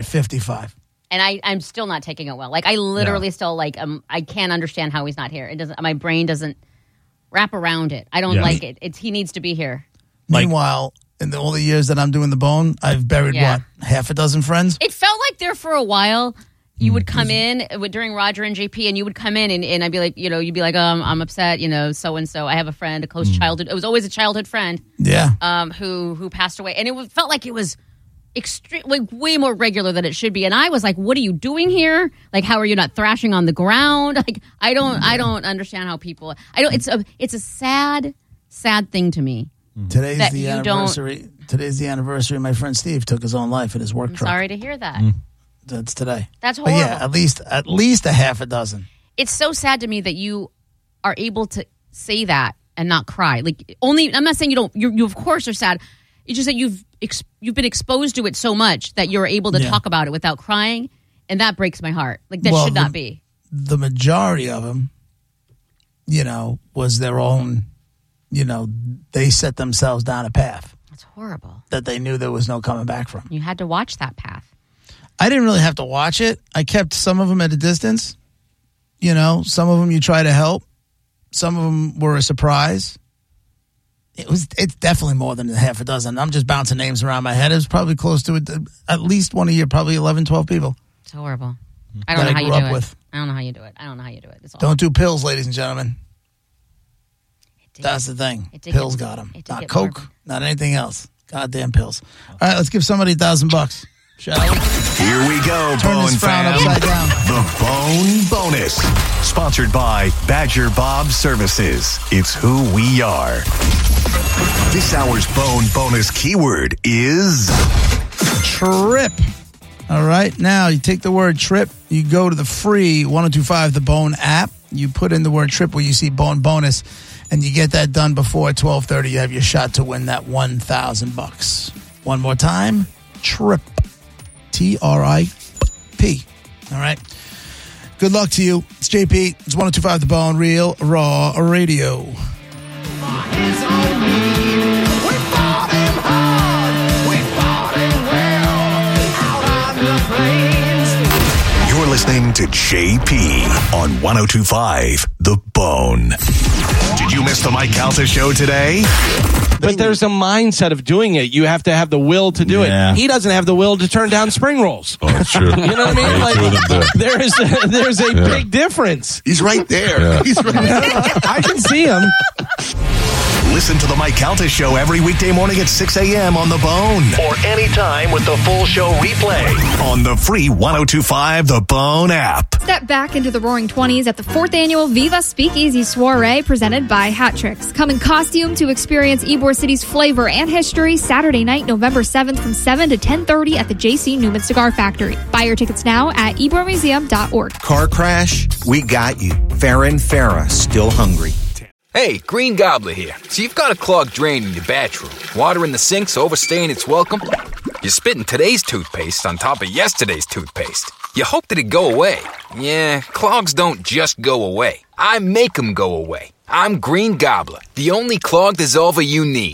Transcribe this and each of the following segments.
55. And I'm still not taking it well. Like, I literally still, like, I can't understand how he's not here. My brain doesn't wrap around it. I don't like it. He needs to be here. Meanwhile, in all the years that I'm doing the bone, I've buried, half a dozen friends? It felt like there for a while. You would come in during Roger and JP, and you would come in, and I'd be like, you'd be like, I'm upset, so-and-so. I have a friend, a close childhood. It was always a childhood friend. Yeah. Who passed away. And it felt like it was way more regular than it should be. And I was like, what are you doing here? Like, how are you not thrashing on the ground? Like, I don't understand how people, it's a sad thing to me. Today's the anniversary. My friend Steve took his own life in his work truck. Sorry to hear that. That's today. That's horrible. But yeah, at least a half a dozen. It's so sad to me that you are able to say that and not cry. Like, I'm not saying you don't. You of course are sad. It's just that you've been exposed to it so much that you're able to talk about it without crying, and that breaks my heart. Like, that should not be. The majority of them, was their own. They set themselves down a path. That's horrible. That they knew there was no coming back from. You had to watch that path. I didn't really have to watch it. I kept some of them at a distance. Some of them you try to help. Some of them were a surprise. It's definitely more than a half a dozen. I'm just bouncing names around my head. It was probably close to at least one a year, probably 11, 12 people. It's horrible. I don't know how you do it. I don't know how you do it. It's don't do pills, ladies and gentlemen. That's the thing. Pills got them. Not Coke, not anything else. Goddamn pills. All right, let's give somebody $1,000. Shall we? Here we go, Turn Bone this frown fam. upside down. The Bone Bonus. Sponsored by Badger Bob Services. It's who we are. This hour's Bone Bonus keyword is... trip. All right. Now, you take the word trip. You go to the free 1025 The Bone app. You put in the word trip where you see Bone Bonus, and you get that done before 12:30. You have your shot to win that $1,000. One more time. Trip. TRIP. All right. Good luck to you. It's JP. It's 1025 The Bone, Real Raw Radio. You're listening to JP on 1025 The Bone. Did you miss the Mike Calta show today? But there's a mindset of doing it. You have to have the will to do it. He doesn't have the will to turn down spring rolls. Oh, that's true. You know what I mean? Like, there's a big difference. He's right there. Yeah. He's right there. I can see him. Listen to the Mike Calta Show every weekday morning at 6 a.m. on The Bone. Or anytime with the full show replay on the free 1025 The Bone app. Step back into the roaring 20s at the 4th annual Viva Speakeasy Soiree presented by Hat Tricks. Come in costume to experience Ybor City's flavor and history Saturday night, November 7th from 7 to 10:30 at the J.C. Newman Cigar Factory. Buy your tickets now at ybormuseum.org. Car crash? We got you. Farrah and Farrah, still hungry. Hey, Green Gobbler here. So you've got a clogged drain in your bathroom. Water in the sink's overstaying its welcome. You're spitting today's toothpaste on top of yesterday's toothpaste. You hoped it'd go away. Yeah, clogs don't just go away. I make them go away. I'm Green Gobbler, the only clog dissolver you need.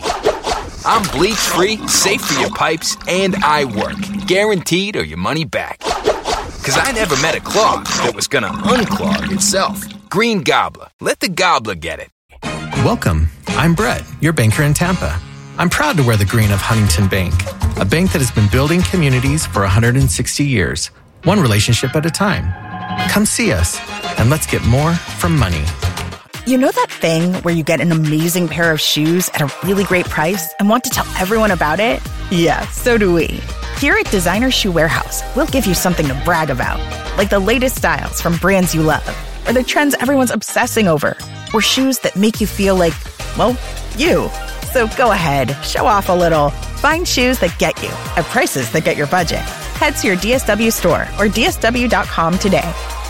I'm bleach-free, safe for your pipes, and I work. Guaranteed or your money back. Because I never met a clog that was gonna unclog itself. Green Gobbler. Let the gobbler get it. Welcome. I'm Brett, your banker in Tampa. I'm proud to wear the green of Huntington Bank, a bank that has been building communities for 160 years, one relationship at a time. Come see us, and let's get more from money. You know that thing where you get an amazing pair of shoes at a really great price and want to tell everyone about it? Yeah, so do we. Here at Designer Shoe Warehouse, we'll give you something to brag about, like the latest styles from brands you love, or the trends everyone's obsessing over, or shoes that make you feel like, well, you. So go ahead, show off a little. Find shoes that get you at prices that get your budget. Head to your DSW store or DSW.com today.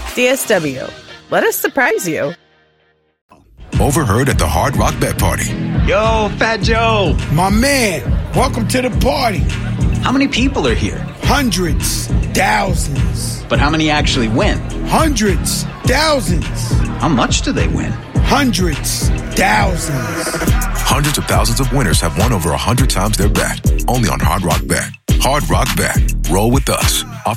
DSW, let us surprise you. Overheard at the Hard Rock Bet Party. Yo, Fat Joe. My man, welcome to the party. How many people are here? Hundreds, thousands. But how many actually win? Hundreds, thousands. How much do they win? Hundreds, thousands. Hundreds of thousands of winners have won over 100 times their bet. Only on Hard Rock Bet. Hard Rock Bet. Roll with us.